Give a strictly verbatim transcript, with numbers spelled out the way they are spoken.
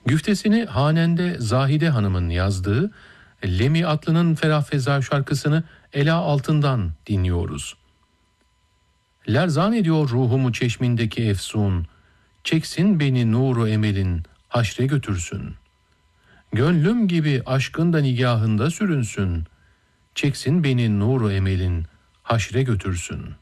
Güftesini Hanende Zahide Hanım'ın yazdığı Lemi Atlı'nın Ferah Feza şarkısını Ela Altın'dan dinliyoruz. Lerzan ediyor ruhumu çeşmindeki efsun, çeksin beni nuru emelin, haşre götürsün. Gönlüm gibi aşkın da nigahında sürünsün, çeksin beni nuru emelin, haşre götürsün.